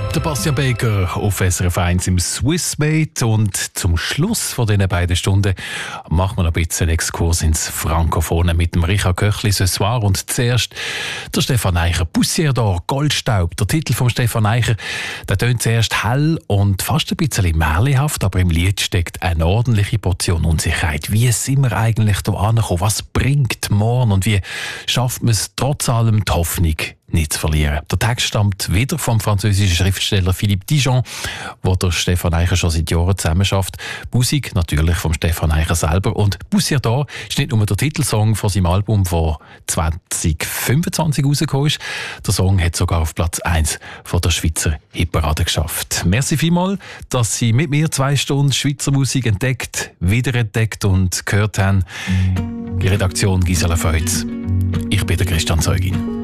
Der Bastian Baker auf SRF 1 im Swissmate. Und zum Schluss von diesen beiden Stunden machen wir noch ein bisschen einen Exkurs ins Frankophone mit dem Richard Köchli ce soir. Und zuerst der Stefan Eicher, Poussière d'Or, Goldstaub. Der Titel von Stefan Eicher, der tönt zuerst hell und fast ein bisschen märchenhaft, aber im Lied steckt eine ordentliche Portion Unsicherheit. Wie sind wir eigentlich hier angekommen? Was bringt morgen und wie schafft man es trotz allem die Hoffnung nicht zu verlieren? Der Text stammt wieder vom französischen Schriftsteller Philippe Dijon, wo der Stefan Eicher schon seit Jahren zusammen schafft. Musik natürlich vom Stefan Eicher selber. Und «Poussière d'Or» ist nicht nur der Titelsong von seinem Album, das 2025 rausgekommen ist. Der Song hat sogar auf Platz 1 von der Schweizer Hitparade geschafft. Merci vielmals, dass Sie mit mir 2 Stunden Schweizer Musik entdeckt, wiederentdeckt und gehört haben. Die Redaktion Gisela Feutz. Ich bin der Christian Zeugin.